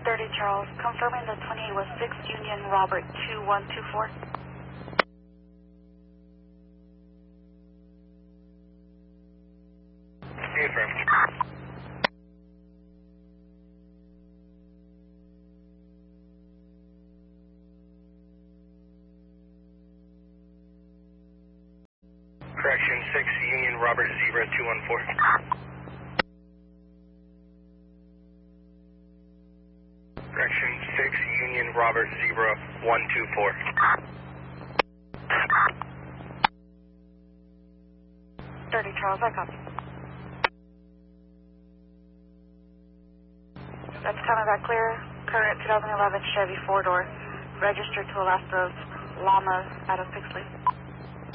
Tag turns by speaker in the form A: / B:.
A: 30 Charles, confirming the 28 was 6 Union Robert 2124.
B: Affirm. Correction, 6 Union Robert Zebra 214. Correction, 6 Union Robert Zebra 124.
A: 30 Charles, I copy. That's coming back clear. Current 2011 Chevy 4-door, registered to Alaska's Llama out of Pixley.